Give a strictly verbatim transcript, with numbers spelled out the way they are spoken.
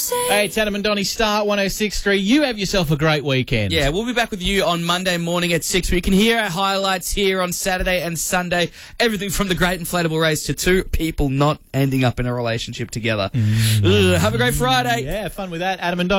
Hey, it's Adam and Donny Star, one oh six point three. You have yourself a great weekend. Yeah, we'll be back with you on Monday morning at six. We can hear our highlights here on Saturday and Sunday. Everything from the Great Inflatable Race to two people not ending up in a relationship together. Mm. Ugh, have a great Friday. Yeah, fun with that. Adam and Donny.